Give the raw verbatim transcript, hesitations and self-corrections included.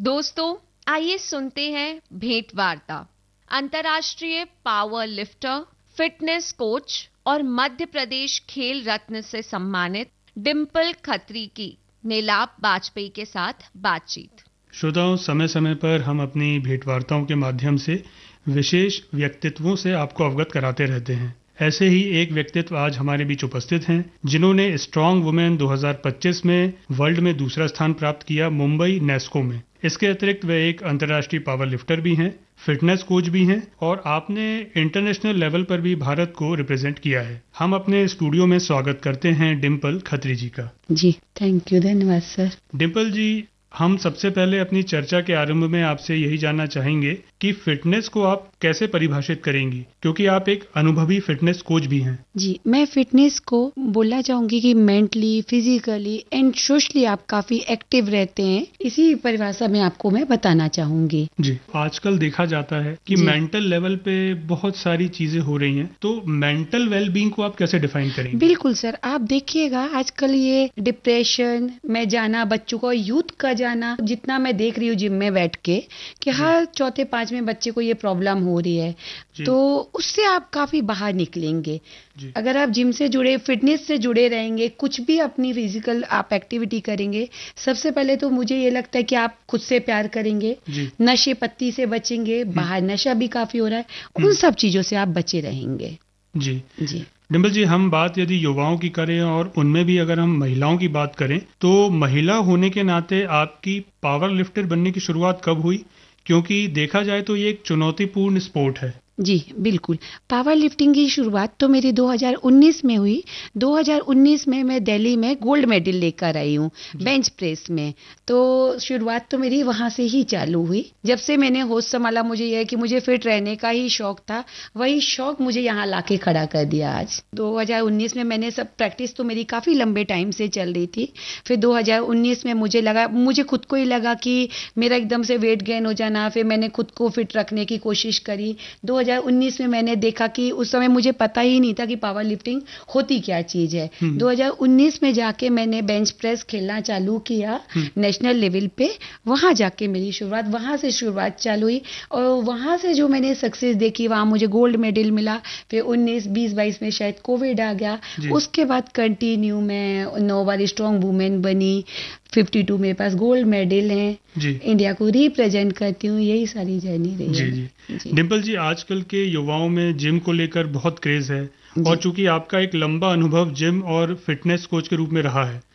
दोस्तों, आइए सुनते हैं भेंट वार्ता अंतर्राष्ट्रीय पावर लिफ्टर, फिटनेस कोच और मध्य प्रदेश खेल रत्न से सम्मानित डिंपल खत्री की नीलाभ वाजपेयी के साथ बातचीत। श्रोताओं, समय समय पर हम अपनी भेंटवार्ताओं के माध्यम से विशेष व्यक्तित्वों से आपको अवगत कराते रहते हैं। ऐसे ही एक व्यक्तित्व आज हमारे बीच उपस्थित हैं, जिन्होंने स्ट्रांग वुमेन दो हज़ार पच्चीस में वर्ल्ड में दूसरा स्थान प्राप्त किया मुंबई नेस्को में। इसके अतिरिक्त वे एक अंतर्राष्ट्रीय पावर लिफ्टर भी हैं, फिटनेस कोच भी हैं और आपने इंटरनेशनल लेवल पर भी भारत को रिप्रेजेंट किया है। हम अपने स्टूडियो में स्वागत करते हैं डिंपल खत्री जी का। जी, थैंक यू, धन्यवाद सर। डिंपल जी, हम सबसे पहले अपनी चर्चा के आरंभ में आपसे यही जानना चाहेंगे कि फिटनेस को आप कैसे परिभाषित करेंगी, क्योंकि आप एक अनुभवी फिटनेस कोच भी हैं। जी, मैं फिटनेस को बोलना चाहूंगी कि मेंटली, फिजिकली एंड सोशली आप काफी एक्टिव रहते हैं। इसी परिभाषा में आपको मैं बताना चाहूंगी। जी, आजकल देखा जाता है कि मेंटल लेवल पे बहुत सारी चीजें हो रही हैं, तो मेंटल वेलबींग को आप कैसे डिफाइन करेंगे? बिल्कुल सर, आप देखिएगा आजकल ये डिप्रेशन में जाना, बच्चों को यूथ का जाना, जितना मैं देख रही हूँ जिम में बैठ के कि हर चौथे पांचवें बच्चे को ये प्रॉब्लम हो रही है, तो उससे आप काफी बाहर निकलेंगे। अगर आप जिम से जुड़े, फिटनेस से जुड़े रहेंगे, कुछ भी अपनी फिजिकल आप एक्टिविटी करेंगे, सबसे पहले तो मुझे ये लगता है कि आप खुद से प्यार करेंगे, नशे पत्ती से बचेंगे, बाहर नशा भी काफी हो रहा है, उन सब चीजों से आप बचे रहेंगे। जी जी डिंपल जी, हम बात यदि युवाओं की करें और उनमें भी अगर हम महिलाओं की बात करें, तो महिला होने के नाते आपकी पावर लिफ्टर बनने की शुरुआत कब हुई? क्योंकि देखा जाए तो ये एक चुनौतीपूर्ण स्पोर्ट है। जी बिल्कुल, पावर लिफ्टिंग की शुरुआत तो मेरी दो हज़ार उन्नीस में हुई। दो हज़ार उन्नीस में मैं दिल्ली में गोल्ड मेडल लेकर आई हूँ बेंच प्रेस में, तो शुरुआत तो मेरी वहाँ से ही चालू हुई। जब से मैंने होश संभाला, मुझे यह है कि मुझे फिट रहने का ही शौक था, वही शौक मुझे यहाँ लाके खड़ा कर दिया आज। दो हज़ार उन्नीस में मैंने सब प्रैक्टिस तो मेरी काफ़ी लंबे टाइम से चल रही थी। फिर दो हज़ार उन्नीस में मुझे लगा, मुझे खुद को ही लगा कि मेरा एकदम से वेट गेन हो जाना, फिर मैंने खुद को फिट रखने की कोशिश करी। दो हज़ार उन्नीस में मैंने देखा कि उस समय मुझे पता ही नहीं था कि पावर लिफ्टिंग होती क्या चीज है। दो हज़ार उन्नीस में जाके मैंने बेंच प्रेस खेलना चालू किया नेशनल लेवल पे। वहां जाके मेरी शुरुआत, वहां से शुरुआत चालू हुई और वहां से जो मैंने सक्सेस देखी, वहां मुझे गोल्ड मेडल मिला। फिर उन्नीस, बीस, बाईस में शायद कोविड आ गया, उसके बाद कंटिन्यू मैं नौ बार स्ट्रांग वुमेन बनी। बावन मेरे पास गोल्ड मेडल हैं, इंडिया को रिप्रेजेंट करती हूँ। यही सारी जर्नी रही जी, है। जी जी डिंपल जी, आजकल के युवाओं में जिम को लेकर बहुत क्रेज है और चूंकि आपका एक लंबा अनुभव जिम और फिटनेस कोच के रूप में रहा है,